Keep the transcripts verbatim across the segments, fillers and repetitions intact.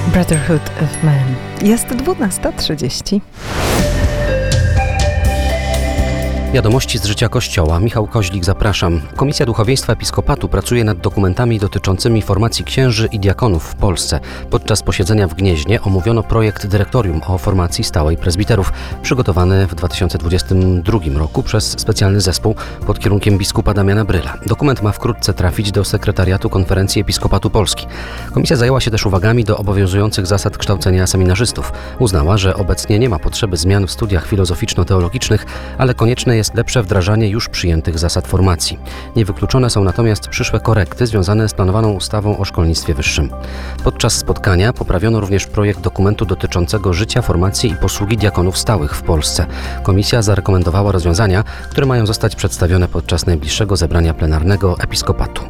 Brotherhood of Man. Jest dwunasta trzydzieści. Wiadomości z życia Kościoła. Michał Koźlik, zapraszam. Komisja Duchowieństwa Episkopatu pracuje nad dokumentami dotyczącymi formacji księży i diakonów w Polsce. Podczas posiedzenia w Gnieźnie omówiono projekt dyrektorium o formacji stałej prezbiterów, przygotowany w dwa tysiące dwudziestym drugim roku przez specjalny zespół pod kierunkiem biskupa Damiana Bryla. Dokument ma wkrótce trafić do sekretariatu Konferencji Episkopatu Polski. Komisja zajęła się też uwagami do obowiązujących zasad kształcenia seminarzystów. Uznała, że obecnie nie ma potrzeby zmian w studiach filozoficzno-teologicznych, ale konieczne jest lepsze wdrażanie już przyjętych zasad formacji. Niewykluczone są natomiast przyszłe korekty związane z planowaną ustawą o szkolnictwie wyższym. Podczas spotkania poprawiono również projekt dokumentu dotyczącego życia, formacji i posługi diakonów stałych w Polsce. Komisja zarekomendowała rozwiązania, które mają zostać przedstawione podczas najbliższego zebrania plenarnego Episkopatu.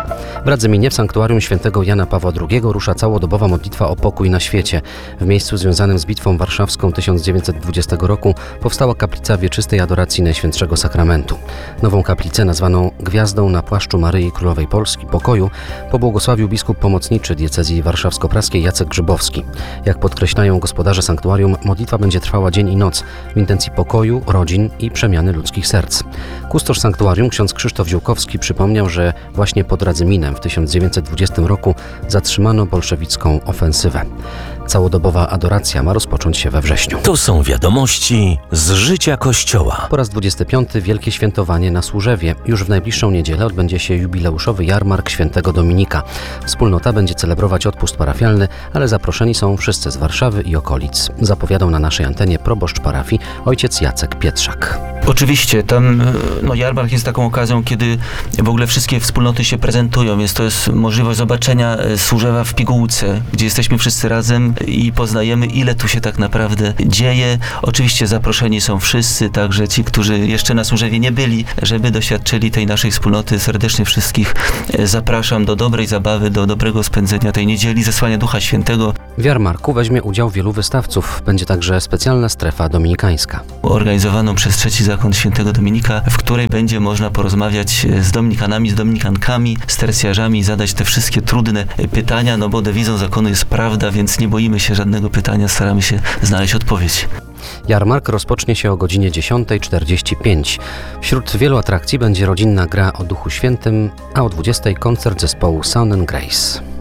W Radzyminie w sanktuarium świętego Jana Pawła drugiego rusza całodobowa modlitwa o pokój na świecie. W miejscu związanym z bitwą warszawską tysiąc dziewięćset dwudziestego roku powstała kaplica wieczystej adoracji Najświętszego Sakramentu. Nową kaplicę, nazwaną Gwiazdą na płaszczu Maryi Królowej Polski Pokoju, pobłogosławił biskup pomocniczy diecezji warszawsko-praskiej Jacek Grzybowski. Jak podkreślają gospodarze sanktuarium, modlitwa będzie trwała dzień i noc w intencji pokoju, rodzin i przemiany ludzkich serc. Kustosz sanktuarium, ksiądz Krzysztof Ziółkowski, przypomniał, że właśnie pod Radzyminem w tysiąc dziewięćset dwudziestym roku zatrzymano bolszewicką ofensywę. Całodobowa adoracja ma rozpocząć się we wrześniu. To są wiadomości z życia Kościoła. Po raz dwudziesty piąty wielkie świętowanie na Służewie. Już w najbliższą niedzielę odbędzie się jubileuszowy jarmark świętego Dominika. Wspólnota będzie celebrować odpust parafialny, ale zaproszeni są wszyscy z Warszawy i okolic. Zapowiadał na naszej antenie proboszcz parafii ojciec Jacek Pietrzak. Oczywiście, tam no, jarmark jest taką okazją, kiedy w ogóle wszystkie wspólnoty się prezentują. Jest to jest możliwość zobaczenia Służewa w pigułce, gdzie jesteśmy wszyscy razem i poznajemy, ile tu się tak naprawdę dzieje. Oczywiście zaproszeni są wszyscy, także ci, którzy jeszcze na Służewie nie byli, żeby doświadczyli tej naszej wspólnoty. Serdecznie wszystkich zapraszam do dobrej zabawy, do dobrego spędzenia tej niedzieli, zesłania Ducha Świętego. W jarmarku weźmie udział wielu wystawców. Będzie także specjalna strefa dominikańska. Organizowaną przez Trzeci Zakon Świętego Dominika, w której będzie można porozmawiać z dominikanami, z dominikankami, z tercjarzami, zadać te wszystkie trudne pytania, no bo dewizą zakonu jest prawda, więc nie boimy się żadnego pytania, staramy się znaleźć odpowiedź. Jarmark rozpocznie się o godzinie dziesiąta czterdzieści pięć. Wśród wielu atrakcji będzie rodzinna gra o Duchu Świętym, a o dwudziestej koncert zespołu Sound and Grace.